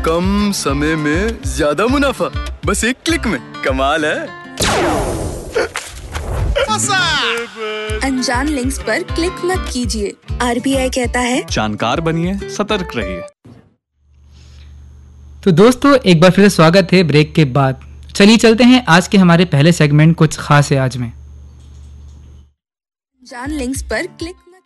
कम समय में ज्यादा मुनाफा, बस एक क्लिक में। कमाल है। अनजान लिंक्स पर क्लिक मत कीजिए। RBI कहता है जानकार बनिए, सतर्क रहिए। तो दोस्तों एक बार फिर से स्वागत है ब्रेक के बाद। चलिए चलते हैं आज के हमारे पहले सेगमेंट कुछ खास है आज में। अनजान लिंक्स पर क्लिक मत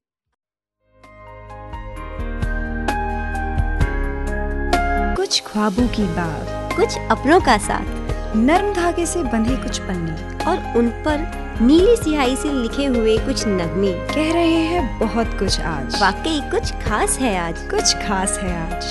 कीजिए। कुछ ख्वाबों की बात, कुछ अपनों का साथ, नर्म धागे से बंधे कुछ पन्ने और उन पर नीली स्याही से लिखे हुए कुछ नगमे। कह रहे हैं बहुत कुछ आज। वाकई कुछ खास है आज। कुछ खास है आज।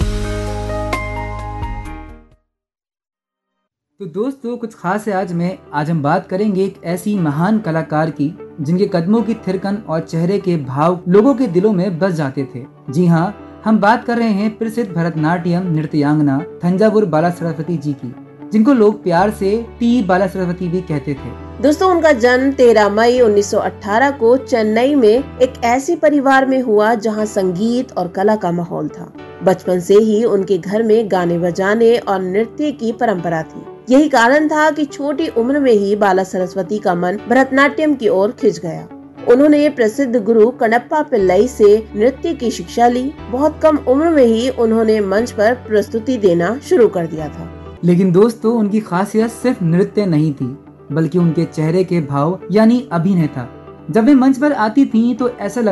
तो दोस्तों कुछ खास है आज में आज हम बात करेंगे एक ऐसी महान कलाकार की जिनके कदमों की थिरकन और चेहरे के भाव लोगों के दिलों में बस जाते थे। जी हाँ, हम बात कर रहे हैं प्रसिद्ध भरतनाट्यम नृत्यांगना थंजावुर बाला सरस्वती जी की, जिनको लोग प्यार से टी बाला सरस्वती भी कहते थे। दोस्तों उनका जन्म 13 मई 1918 को चेन्नई में एक ऐसे परिवार में हुआ जहां संगीत और कला का माहौल था। बचपन से ही उनके घर में गाने बजाने और नृत्य की परंपरा थी। यही कारण था कि छोटी उम्र में ही बाला सरस्वती का मन भरतनाट्यम की ओर खिंच गया। उन्होंने प्रसिद्ध गुरु कणप्पा पिल्लई से नृत्य की शिक्षा ली। बहुत कम उम्र में ही उन्होंने मंच पर प्रस्तुति देना शुरू कर दिया था। लेकिन दोस्तों उनकी खासियत सिर्फ नृत्य नहीं थी, बल्कि उनके चेहरे के भाव यानी अभिनय था। जब वे मंच पर आती थीं तो ऐसा